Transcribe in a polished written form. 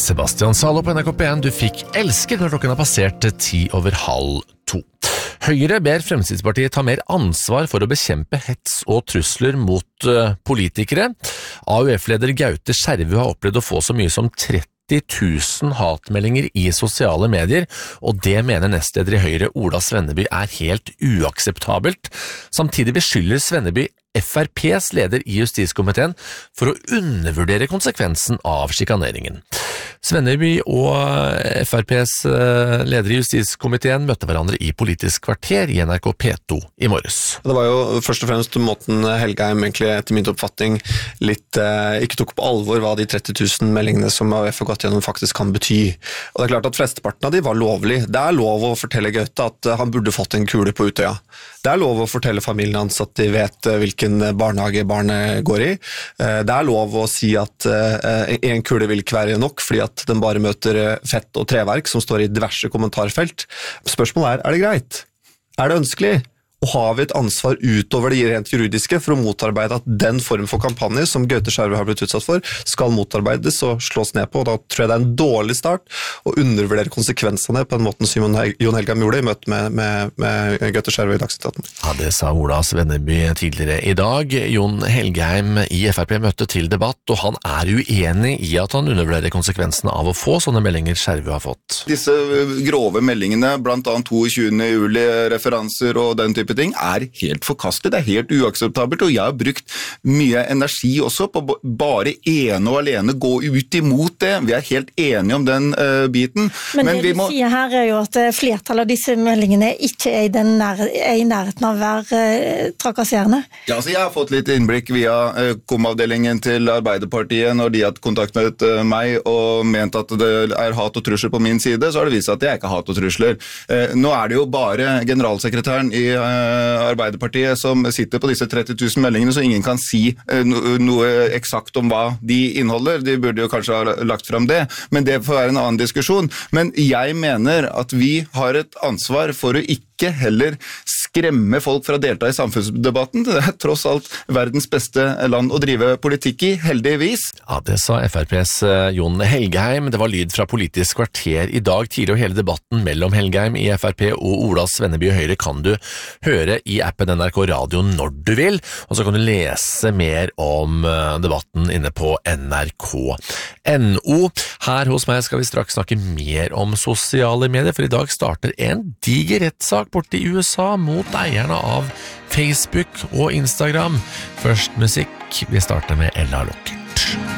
Sebastian Salo på NRK P1, du fikk elsker når klokken har passert 1:30. Høyre ber Fremskrittspartiet ta mer ansvar for å bekjempe hets og trusler mot politikere. AUF-leder Gaute Skjervø har opplevd å få så mye som 30 000 hatmeldinger i sosiale medier, og det mener nestleder i Høyre Ola Svenneby er helt uakseptabelt. Samtidig beskylder Svenneby FrPs leder i justiskomiteen for å undervurdere konsekvensen av sjikaneringen. Svenneby og FrPs leder i justiskomiteen møtte hverandre i Politisk kvarter i NRK P2 i morges. Det var jo først og fremst måten Helgheim egentlig etter min oppfatning litt ikke tok på alvor hva de 30 000 meldingene som AUF har gått gjennom faktisk kan bety. Og det er klart at flesteparten av de var lovlig. Det er lov å fortelle Gaute at han burde fått en kule på Utøya. Det er lov å fortelle familien hans at de vet hvilken barnehage barnet går i. Det er lov å si at en kule vil ikke være nok, fordi at den bare møter fett og treverk som står i diverse kommentarfelt. Spørsmålet er det greit? Er det ønskelig? Og har vi et ansvar utover det rent juridiske for å motarbeide at den form for kampanje som Gaute Skjervø har blitt utsatt for, skal motarbeides og slås ned på? Og da tror jeg det er en dårlig start å undervurdere konsekvensene på en måte som Jon Helgheim gjorde i møte med Gaute Skjervø i Dagsnytt 18. Ja, det sa Ola Svenneby tidligere i dag. Jon Helgheim i FrP møtte til debatt, og han er uenig i at han undervurderer konsekvensene av å få sånne meldinger Skjervø har fått. Disse grove meldingene, blant annet 22. juli-referanser og den type ting, er helt forkastet, det er helt uakseptabelt, og jeg har brukt mye energi også på bare ene og alene gå ut imot det. Vi er helt enige om den biten. Men det du sier her er jo at flertallet av disse meldingene ikke er i nærheten av å være trakasserende. Ja, altså jeg har fått litt innblikk via komavdelingen til Arbeiderpartiet når de har kontaktet meg og ment at det er hat og trusler på min side, så har det vist at det er ikke hat og trusler. Nå er det jo bare generalsekretæren i Arbeiderpartiet som sitter på disse 30 000 meldingene, så ingen kan si noe eksakt om hva de inneholder. De burde jo kanskje ha lagt frem det, men det får være en annen diskusjon. Men jeg mener at vi har et ansvar for å ikke heller skremme folk fra å delta i samfunnsdebatten. Det er tross alt verdens beste land å drive politikk i, heldigvis. Ja, det sa FrPs Jon Helgheim. Det var lyd fra Politisk kvarter i dag tidlig, og hele debatten mellom Helgheim i FrP og Ola Svenneby i Høyre kan du høre i appen NRK Radio når du vil, og så kan du lese mer om debatten inne på NRK.no. Her hos meg skal vi straks snakke mer om sosiale medier, for i dag starter en diger rettssak borte i USA mot eierne av Facebook og Instagram. Først musikk, vi starter med Ella Lockett.